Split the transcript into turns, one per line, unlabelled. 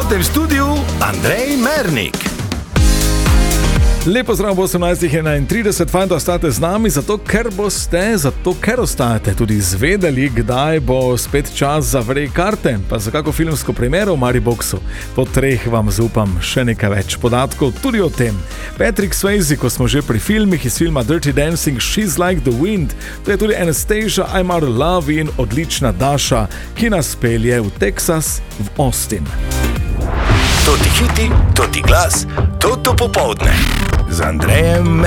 gostnem studiu Andrej Mernik.
Lepo zdrav, 18:31, fajn, da ostate z nami, zato ker ostajate tudi izvedeli, kdaj bo spet čas za vrej karte, pa za kako filmsko premiero v Mariboxu. Po 3 vam zaupam še nekaj več podatkov tudi o tem. Patrick Swayze, ko smo že pri filmih, iz filma Dirty Dancing, She's Like the Wind, to je tudi Anastasia, I'm Out of Love in odlična Daša, ki nas pelje v Teksas, v Austin.
To ti hiti, to ti glas, to popoldne z Andrejem